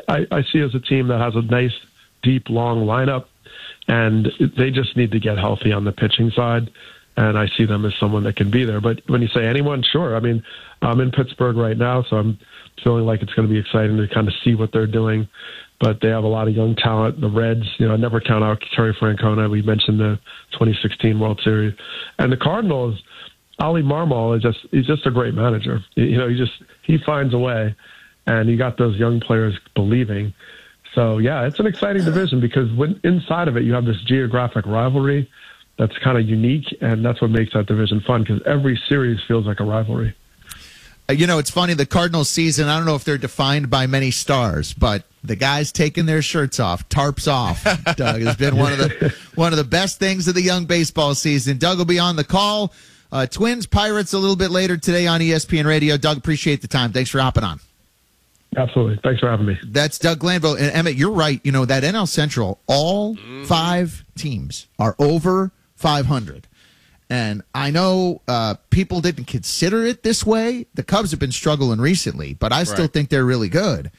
I see as a team that has a nice, deep, long lineup, and they just need to get healthy on the pitching side. And I see them as someone that can be there. But when you say anyone, sure. I mean, I'm in Pittsburgh right now, so I'm feeling like it's going to be exciting to kind of see what they're doing. But they have a lot of young talent. The Reds, I never count out Terry Francona. We mentioned the 2016 World Series. And the Cardinals, Oli Marmol he's just a great manager. He finds a way, and you got those young players believing. So, yeah, it's an exciting division because inside of it you have this geographic rivalry that's kind of unique, and that's what makes that division fun because every series feels like a rivalry. It's funny, the Cardinals season, I don't know if they're defined by many stars, but the guys taking their shirts off, tarps off, Doug, has been one of the best things of the young baseball season. Doug will be on the call. Twins, Pirates a little bit later today on ESPN Radio. Doug, appreciate the time. Thanks for hopping on. Absolutely. Thanks for having me. That's Doug Glanville. And Emmett, you're right. That NL Central, all 5 teams are over 500. And I know people didn't consider it this way. The Cubs have been struggling recently, but I still think they're really good.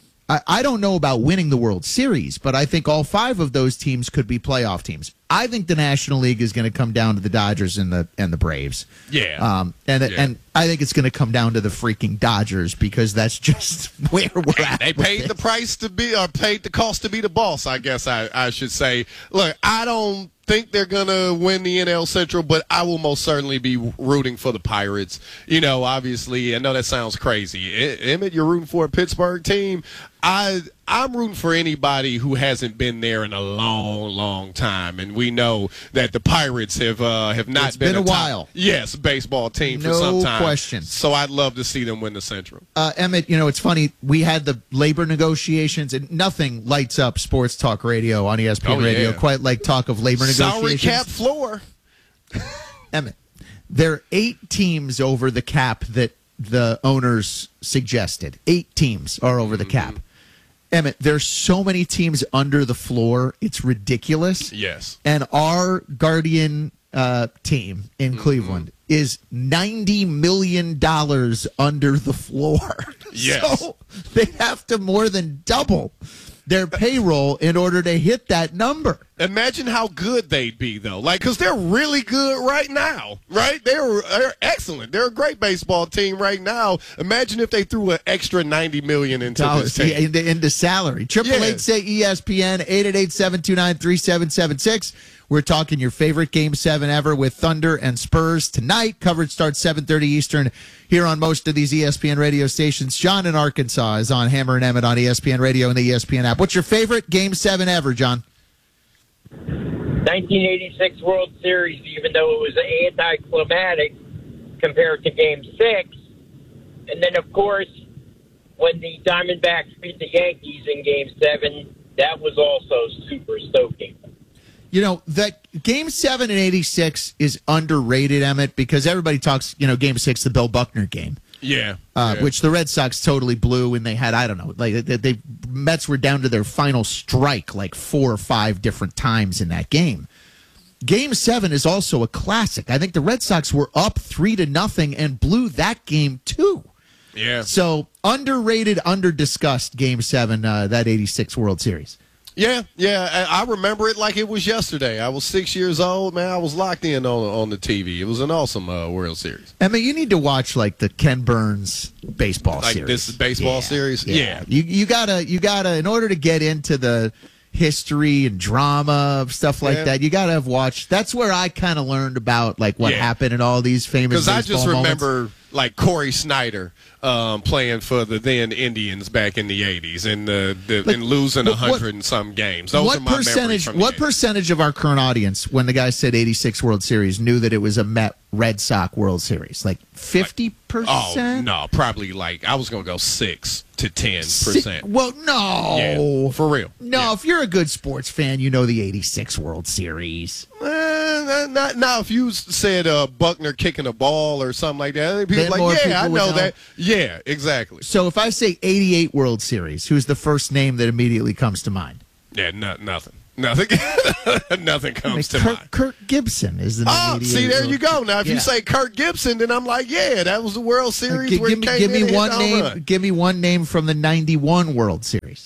I don't know about winning the World Series, but I think all 5 of those teams could be playoff teams. I think the National League is going to come down to the Dodgers and the Braves. Yeah. And I think it's going to come down to the freaking Dodgers because that's just where we're at. They paid the price to be, or paid the cost to be the boss, I guess I should say. Look, I don't think they're going to win the NL Central, but I will most certainly be rooting for the Pirates. Obviously, I know that sounds crazy. Emmett, you're rooting for a Pittsburgh team. I'm rooting for anybody who hasn't been there in a long, long time, and we know that the Pirates have not been a while. Yes, baseball team for some time. No question. So I'd love to see them win the Central. Emmett, it's funny. We had the labor negotiations, and nothing lights up sports talk radio on ESPN Radio quite like talk of labor negotiations. Salary cap floor. Emmett, there are 8 teams over the cap that the owners suggested. 8 teams are over the cap. Emmett, there's so many teams under the floor. It's ridiculous. Yes. And our Guardian team in Cleveland is $90 million under the floor. Yes. So they have to more than double their payroll in order to hit that number. Imagine how good they'd be, though. Because they're really good right now, right? They're excellent. They're a great baseball team right now. Imagine if they threw an extra $90 million into this team. Into salary. 888 say ESPN, 888-729-3776. We're talking your favorite Game 7 ever with Thunder and Spurs tonight. Coverage starts 7:30 Eastern here on most of these ESPN radio stations. John in Arkansas is on Hammer and Emmett on ESPN Radio and the ESPN app. What's your favorite Game 7 ever, John? 1986 World Series, even though it was anticlimactic compared to Game 6. And then, of course, when the Diamondbacks beat the Yankees in Game 7, that was also super stoking. That Game 7 in 86 is underrated, Emmett, because everybody talks, Game 6, the Bill Buckner game. Yeah. Which the Red Sox totally blew, and they had, I don't know, Mets were down to their final strike 4 or 5 different times in that game. Game 7 is also a classic. I think the Red Sox were up 3-0 and blew that game too. Yeah. So underrated, under-discussed Game 7, that 86 World Series. Yeah. I remember it like it was yesterday. I was 6 years old, man. I was locked in on the TV. It was an awesome World Series. I mean, you need to watch the Ken Burns baseball series. Like this baseball series? Yeah. You gotta in order to get into the history and drama of stuff like that, you gotta have watched. That's where I kind of learned about what happened in all these famous baseball moments. Because I just remember Corey Snyder playing for the then Indians back in the 80s and and losing 100 and some games. Those are my memories from the What percentage of our current audience, when the guy said 86 World Series, knew that it was a Met Red Sox World Series? 50%? Oh, no, probably I was going to go 6 to 10%. Well, no. Yeah, for real. No, if you're a good sports fan, you know the 86 World Series. Now, if you said Buckner kicking a ball or something like that, people I know that. Yeah, exactly. So if I say 88 World Series, who's the first name that immediately comes to mind? Yeah, nothing. Nothing comes to mind. Kirk Gibson is the name. Oh, see, there you go. Now, if you say Kirk Gibson, then I'm like, that was the World Series where he came in and hit home run. Give me one name from the 91 World Series.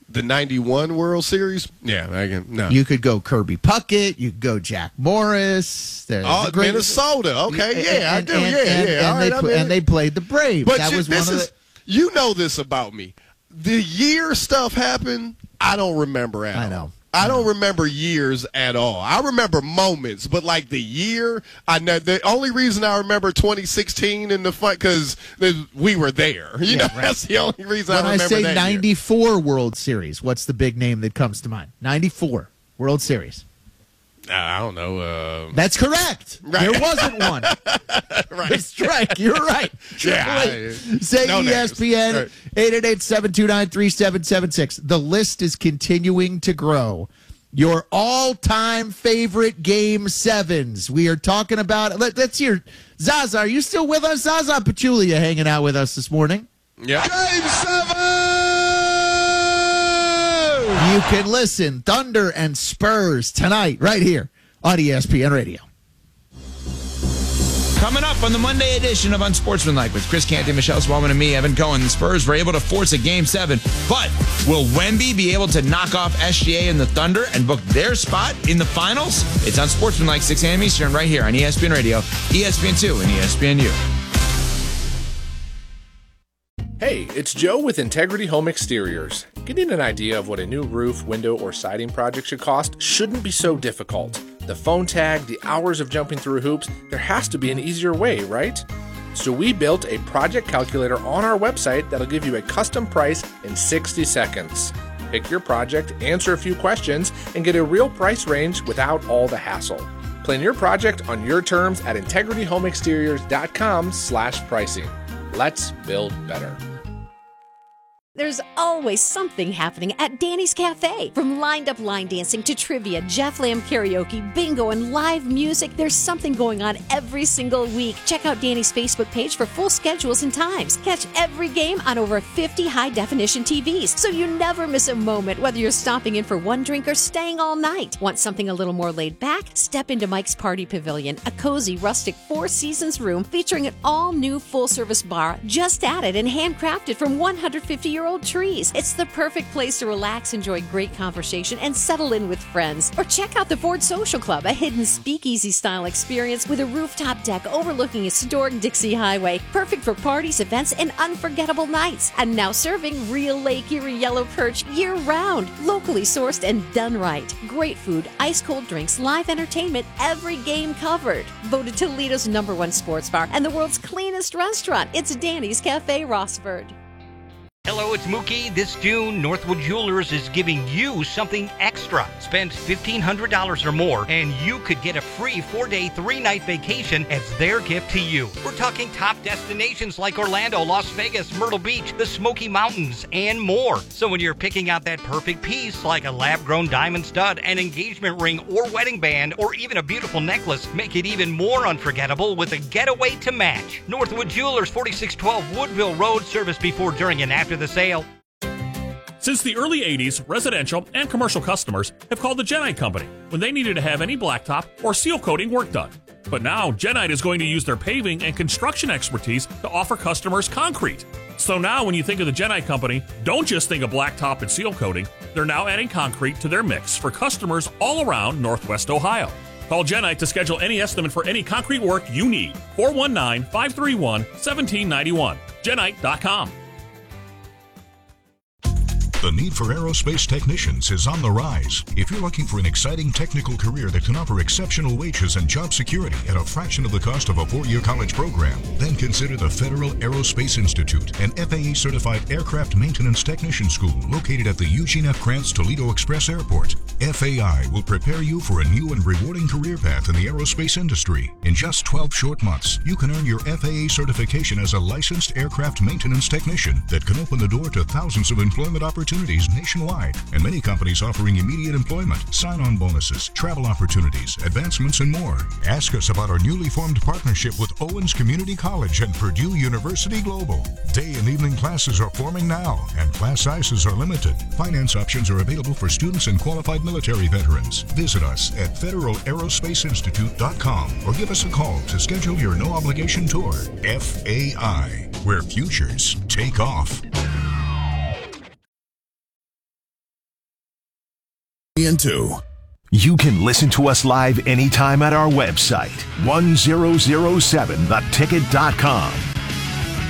The 91 World Series? Yeah, I can. No. You could go Kirby Puckett. You could go Jack Morris. Minnesota. Okay, I do. And they played the Braves. But that was one of the. You know this about me. The year stuff happened, I don't remember at all. I know. I don't remember years at all. I remember moments, but like the year, I know the only reason I remember 2016 in the fight because we were there. You know, right. That's the only reason I remember that. When I say 94 World Series, what's the big name that comes to mind? 94 World Series. I don't know. That's correct. Right. There wasn't one. Right. Strike. You're right. Yeah. Say no ESPN, 888-729-3776. The list is continuing to grow. Your all-time favorite Game 7s. We are talking about, let's hear, Zaza, are you still with us? Zaza Pachulia hanging out with us this morning. Yeah. Game 7! You can listen Thunder and Spurs tonight right here on ESPN Radio. Coming up on the Monday edition of Unsportsmanlike with Chris Canty, Michelle Swallman, and me, Evan Cohen. The Spurs were able to force a Game 7, but will Wemby be able to knock off SGA and the Thunder and book their spot in the finals? It's Unsportsmanlike, 6 a.m. Eastern, right here on ESPN Radio, ESPN2, and ESPNU. Hey, it's Joe with Integrity Home Exteriors. Getting an idea of what a new roof, window, or siding project should cost shouldn't be so difficult. The phone tag, the hours of jumping through hoops, there has to be an easier way, right? So we built a project calculator on our website that'll give you a custom price in 60 seconds. Pick your project, answer a few questions, and get a real price range without all the hassle. Plan your project on your terms at integrityhomeexteriors.com/pricing. Let's build better. There's always something happening at Danny's Cafe. From lined-up line dancing to trivia, Jeff Lamb karaoke, bingo, and live music, there's something going on every single week. Check out Danny's Facebook page for full schedules and times. Catch every game on over 50 high-definition TVs, so you never miss a moment, whether you're stopping in for one drink or staying all night. Want something a little more laid back? Step into Mike's Party Pavilion, a cozy, rustic Four Seasons room featuring an all-new full-service bar just added and handcrafted from 150-year-old trees. It's the perfect place to relax, enjoy great conversation, and settle in with friends. Or check out the Ford Social Club, a hidden speakeasy-style experience with a rooftop deck overlooking historic Dixie Highway. Perfect for parties, events, and unforgettable nights. And now serving real Lake Erie yellow perch year-round. Locally sourced and done right. Great food, ice-cold drinks, live entertainment, every game covered. Voted Toledo's #1 sports bar and the world's cleanest restaurant. It's Danny's Cafe Rossford. Hello, it's Mookie. This June, Northwood Jewelers is giving you something extra. Spend $1,500 or more, and you could get a free 4-day, 3-night vacation as their gift to you. We're talking top destinations like Orlando, Las Vegas, Myrtle Beach, the Smoky Mountains, and more. So when you're picking out that perfect piece, like a lab-grown diamond stud, an engagement ring, or wedding band, or even a beautiful necklace, make it even more unforgettable with a getaway to match. Northwood Jewelers, 4612 Woodville Road, service before, during, and after the sale. Since the early 80s, residential and commercial customers have called the Genite Company when they needed to have any blacktop or seal coating work done. But now, Genite is going to use their paving and construction expertise to offer customers concrete. So now when you think of the Genite Company, don't just think of blacktop and seal coating. They're now adding concrete to their mix for customers all around Northwest Ohio. Call Genite to schedule any estimate for any concrete work you need. 419-531-1791. Genite.com. The need for aerospace technicians is on the rise. If you're looking for an exciting technical career that can offer exceptional wages and job security at a fraction of the cost of a 4-year college program, then consider the Federal Aerospace Institute, an FAA-certified aircraft maintenance technician school located at the Eugene F. Krantz Toledo Express Airport. FAI will prepare you for a new and rewarding career path in the aerospace industry. In just 12 short months, you can earn your FAA certification as a licensed aircraft maintenance technician that can open the door to thousands of employment opportunities nationwide, and many companies offering immediate employment, sign-on bonuses, travel opportunities, advancements, and more. Ask us about our newly formed partnership with Owens Community College and Purdue University Global. Day and evening classes are forming now, and class sizes are limited. Finance options are available for students and qualified military veterans. Visit us at federalaerospaceinstitute.com or give us a call to schedule your no-obligation tour. FAI, where futures take off. and 2. You can listen to us live anytime at our website, 1007theticket.com.